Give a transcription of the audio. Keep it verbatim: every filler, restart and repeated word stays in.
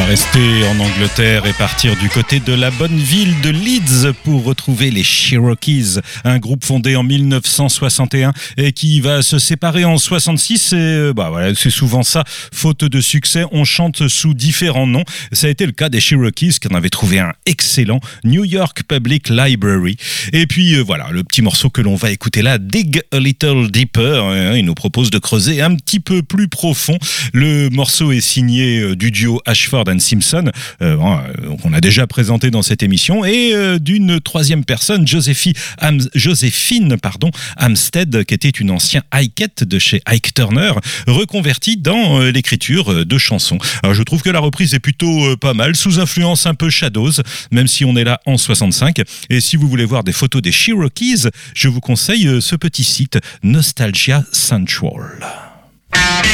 rester en Angleterre et partir du côté de la bonne ville de Leeds pour retrouver les Cherokees, un groupe fondé en mille neuf cent soixante et un et qui va se séparer en soixante-six. Et bah voilà, c'est souvent ça, faute de succès, on chante sous différents noms. Ça a été le cas des Cherokees qui en avaient trouvé un excellent, New York Public Library. Et puis euh, voilà, le petit morceau que l'on va écouter là, Dig a Little Deeper, hein, il nous propose de creuser un petit peu plus profond. Le morceau est signé euh, du duo Ashford and Simpson, euh, qu'on a déjà présenté dans cette émission, et euh, d'une troisième personne, Joséphine, Am- Joséphine pardon, Amstead, qui était une ancienne Ikeette de chez Ike Turner, reconvertie dans euh, l'écriture de chansons. Alors, je trouve que la reprise est plutôt euh, pas mal, sous influence un peu Shadows, même si on est là en soixante-cinq. Et si vous voulez voir des photos des Cherokees, je vous conseille euh, ce petit site Nostalgia Central.